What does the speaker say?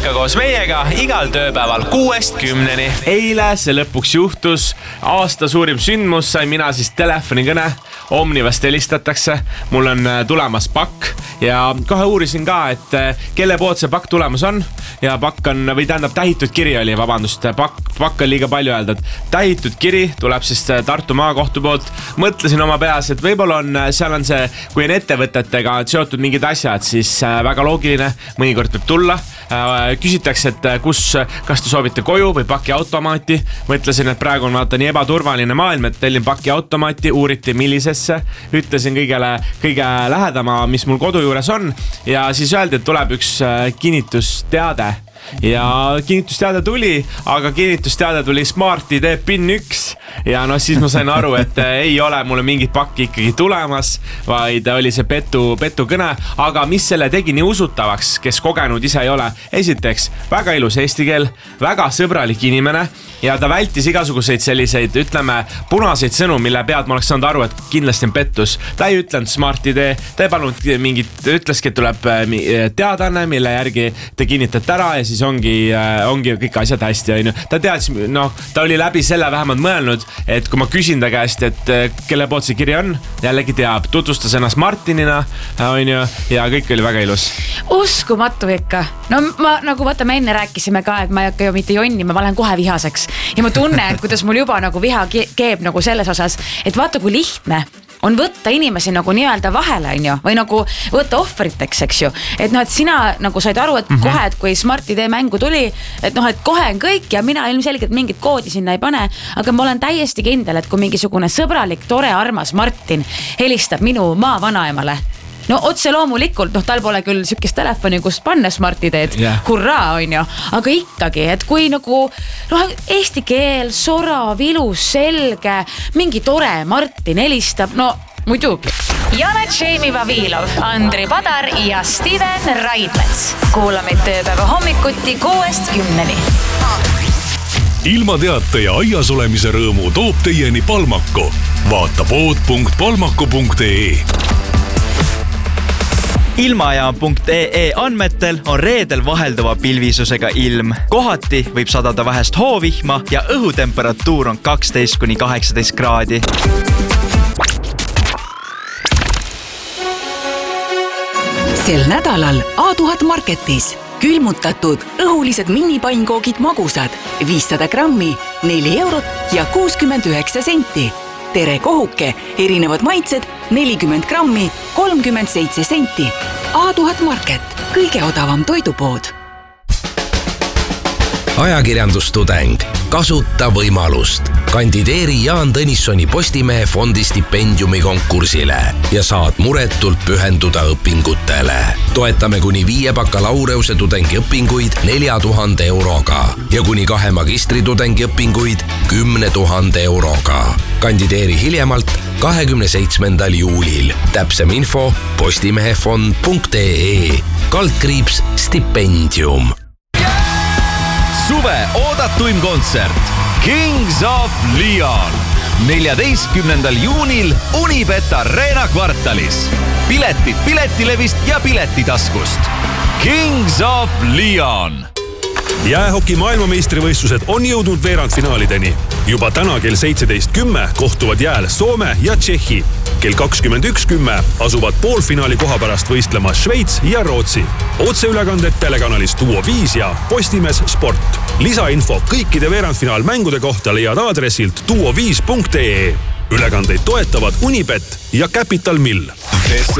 ikka koos meiega igal tööpäeval 6-10. Eile see lõpuks juhtus, aasta suurim sündmus, sain mina siis telefonikõne, Omnivast helistatakse, mul on tulemas pakk ja kohe uurisin ka, et kelle poolt see pakk tulemas on ja pakk on, või tähendab tähitud kiri oli, vabandust, pakk on liiga palju öeldud, tähitud kiri tuleb siis Tartu maakohtu poolt, mõtlesin oma peas, et võib-olla on, seal on see, kui on ettevõtetega seotud mingid asjad, siis väga loogiline, mõnikord võib tulla, küsitakse, et kas te soovite koju või pakiautomaati, mõtlesin, et praegu on vaata nii ebaturvaline maailm, et tellin pakiautomaati, uuriti millisesse, ütlesin kõige lähedama, mis mul kodu juures on ja siis öeldi, et tuleb üks kinnitusteade ja kinnitusteade tuli, aga kinnitusteade tuli Smart ID PIN 1 ja no siis ma sain aru, et ei ole mulle mingit pakki ikkagi tulemas, vaid oli see petukõne, aga mis selle tegi nii usutavaks, kes kogenud ise ei ole, esiteks väga ilus eesti keel, väga sõbralik inimene ja ta vältis igasuguseid selliseid, ütleme, punaseid sõnu, mille pealt ma oleks saanud aru, et kindlasti on pettus. Ta ei ütlenud Smart ID, ta ei palunud mingit, ütleski, et tuleb teadanne, mille järgi te kinnitate ära ja siis ongi kõik asjad hästi, on ju. Ta teadis, ta oli läbi selle vähemalt mõelnud, et kui ma küsin ta käest, et kelle poolt see kiri on, jällegi teab, tutvustas ennast Martinina, on ju, ja kõik oli väga ilus. Uskumatu ikka. No ma nagu vaata, me enne rääkisime ka, et ma ei hakka ju mitte jonnima, ma lähen kohe vihaseks. Ja ma tunnen, kuidas mul juba nagu viha keeb nagu selles osas, et vaata kui lihtne on võtta inimesi nagu nii-öelda vahele, on ju, või nagu võtta ohvriteks, eks ju. Et et sina nagu said aru, et kohe, et kui Smart ID mängu tuli, et et kohe on kõik ja mina ilmselgelt mingit koodi sinna ei pane, aga ma olen täiesti kindel, et kui mingisugune sõbralik, tore, armas Martin helistab minu maavanaemale, no otse loomulikult, tal pole küll sükist telefoni, kust panna Smart ID-d, hurraa, on ju, aga ikkagi, et kui nagu eesti keel, sorav, ilus, selge, mingi tore Martin helistab, no muidugi. Janet Šeimi Vavilov, Andri Padar ja Steven Raidmets. Kuulamid tööpäeva hommikuti 6-10. Ilma teate ja aias olemise rõõmu toob teieni Palmaku. Vaata pood.palmaku.ee. Ilmajaam.ee andmetel on reedel vahelduva pilvisusega ilm. Kohati võib sadada vähest hoovihma ja õhutemperatuur on 12-18 kraadi. Sel nädalal A1000 Marketis külmutatud õhulised minipainkoogid magusad 500 grammi 4 eurot ja 69 senti. Tere kohuke, erinevad maitsed 40 grammi 37 senti. A1000 Market, kõige odavam toidupood. Ajakirjandustudeng, kasuta võimalust. Kandideeri Jaan Tõnissoni Postimehe fondi stipendiumi konkursile ja saad muretult pühenduda õpingutele. Toetame kuni 5 bakalaureuse tudengiõpinguid 4000 euroga ja kuni 2 magistritudengi õpinguid 10 000 euroga. Kandideeri hiljemalt 27. juulil. Täpsem info postimehefond.ee /stipendium. Suve oodatuim kontsert Kings of Leon 14. juunil Unibet Arena kvartalis. Piletid Piletilevist ja Piletitaskust. Kings of Leon. Jäähoki maailmameistrivõistlused on jõudnud veerandfinaalideni. Juba täna kell 17.10 kohtuvad jääl Soome ja Tšehhi. Kell 21.10 asuvad poolfinaali koha pärast võistlema Šveits ja Rootsi. Otseülekanded telekanalis Duo 5 ja Postimees Sport. Lisainfo kõikide veerandfinaalmängude kohta leiad aadressilt duo5.ee. Ülekandeid toetavad Unibet ja Capital Mill.